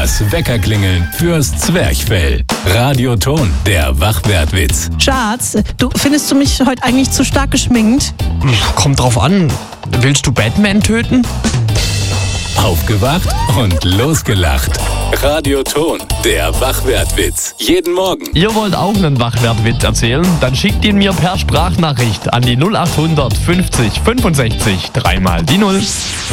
Das Weckerklingeln fürs Zwerchfell. Radioton, der Wachwertwitz. Schatz, findest du mich heute eigentlich zu stark geschminkt? Kommt drauf an. Willst du Batman töten? Aufgewacht und losgelacht. Radioton, der Wachwertwitz. Jeden Morgen. Ihr wollt auch einen Wachwertwitz erzählen? Dann schickt ihn mir per Sprachnachricht an die 0800 50 65 3 mal die 0.